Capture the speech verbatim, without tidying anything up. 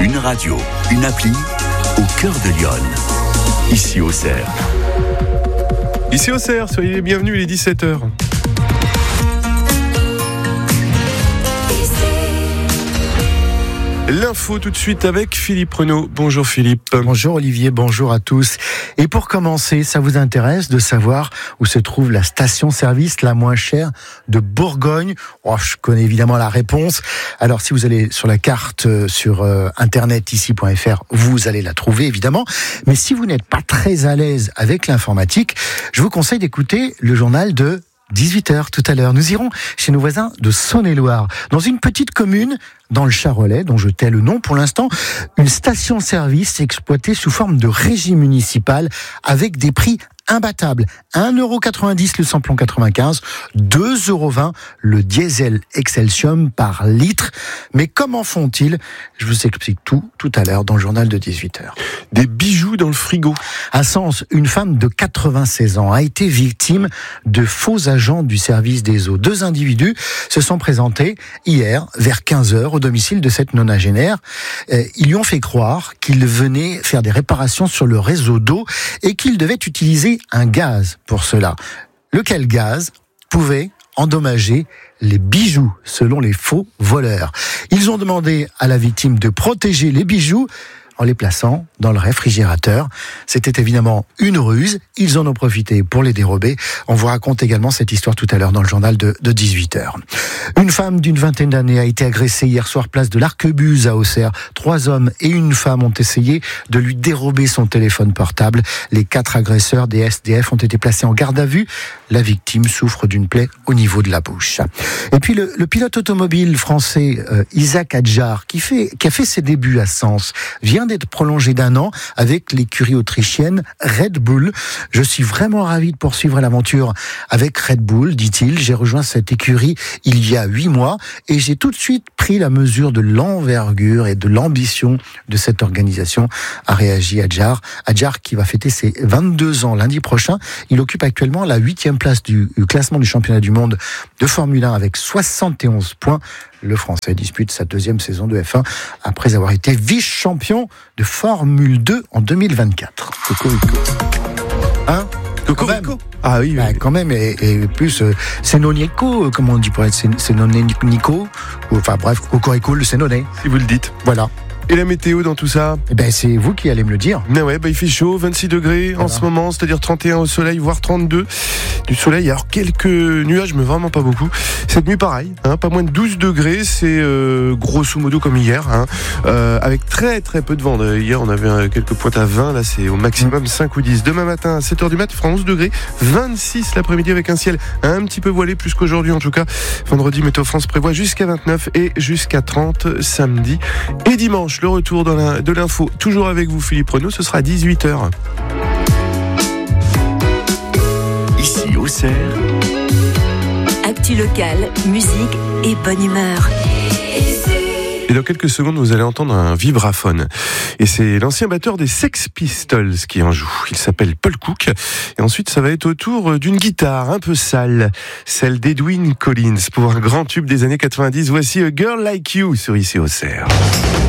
Une radio, une appli, au cœur de Lyon. Ici Auxerre. Ici Auxerre, soyez les bienvenus, il est dix-sept heures. L'info tout de suite avec Philippe Renaud. Bonjour Philippe. Bonjour Olivier, bonjour à tous. Et pour commencer, ça vous intéresse de savoir où se trouve la station-service la moins chère de Bourgogne ? Oh, je connais évidemment la réponse. Alors si vous allez sur la carte euh, sur euh, internet ici point f r, vous allez la trouver évidemment. Mais si vous n'êtes pas très à l'aise avec l'informatique, je vous conseille d'écouter le journal de dix-huit heures tout à l'heure. Nous irons chez nos voisins de Saône-et-Loire, dans une petite commune dans le Charolais, dont je tais le nom pour l'instant, une station-service exploitée sous forme de régie municipale avec des prix imbattables. un euro quatre-vingt-dix le samplon quatre-vingt-quinze, deux euros vingt le diesel Excelsium par litre. Mais comment font-ils ? Je vous explique tout tout à l'heure dans le journal de dix-huit heures. Des bijoux dans le frigo. À Sens, une femme de quatre-vingt-seize ans a été victime de faux agents du service des eaux. Deux individus se sont présentés hier vers quinze heures au domicile de cette nonagénaire. Ils lui ont fait croire qu'il venait faire des réparations sur le réseau d'eau et qu'il devait utiliser un gaz pour cela. Lequel gaz pouvait endommager les bijoux, selon les faux voleurs. Ils ont demandé à la victime de protéger les bijoux en les plaçant dans le réfrigérateur. C'était évidemment une ruse. Ils en ont profité pour les dérober. On vous raconte également cette histoire tout à l'heure dans le journal de, de dix-huit heures. Une femme d'une vingtaine d'années a été agressée hier soir place de l'Arquebuse à Auxerre. Trois hommes et une femme ont essayé de lui dérober son téléphone portable. Les quatre agresseurs des S D F ont été placés en garde à vue. La victime souffre d'une plaie au niveau de la bouche. Et puis le, le pilote automobile français euh, Isaac Hadjar, qui, fait, qui a fait ses débuts à Sens, vient d'être prolongé d'un an avec l'écurie autrichienne Red Bull. Je suis vraiment ravi de poursuivre l'aventure avec Red Bull, dit-il. J'ai rejoint cette écurie il y a huit mois et j'ai tout de suite pris la mesure de l'envergure et de l'ambition de cette organisation, a réagi Hadjar. Hadjar qui va fêter ses vingt-deux ans lundi prochain. Il occupe actuellement la huitième place du classement du championnat du monde de Formule un avec soixante et onze points. Le Français dispute sa deuxième saison de F un après avoir été vice-champion de Formule deux en deux mille vingt-quatre. Cocorico. Hein ? Cocorico. Ah oui, oui. Bah, quand même, et, et plus, euh, Sénonico, comment on dit pour être Sénonico, enfin bref, Cocorico, le Sénonais. Si vous le dites. Voilà. Et la météo dans tout ça ? Eh ben, c'est vous qui allez me le dire. Ah ouais, bah, il fait chaud, vingt-six degrés voilà. En ce moment, c'est-à-dire trente et un au soleil, voire trente-deux du soleil. Alors, quelques nuages, mais vraiment pas beaucoup. Cette nuit, pareil, hein, pas moins de douze degrés. C'est euh, grosso modo comme hier, hein, euh, avec très très peu de vent. Hier, on avait euh, quelques pointes à vingt, là, c'est au maximum cinq ou dix. Demain matin, à sept heures du mat, il fera onze degrés, vingt-six l'après-midi avec un ciel un petit peu voilé, plus qu'aujourd'hui en tout cas. Vendredi, Météo France prévoit jusqu'à vingt-neuf et jusqu'à trente samedi et dimanche. Le retour de l'info, toujours avec vous Philippe Renaud, ce sera à dix-huit heures. Ici Auxerre. Actu locale, musique et bonne humeur. Et dans quelques secondes, vous allez entendre un vibraphone. Et c'est l'ancien batteur des Sex Pistols qui en joue. Il s'appelle Paul Cook. Et ensuite, ça va être autour d'une guitare un peu sale, celle d'Edwyn Collins, pour un grand tube des années quatre-vingt-dix. Voici A Girl Like You sur Ici Auxerre.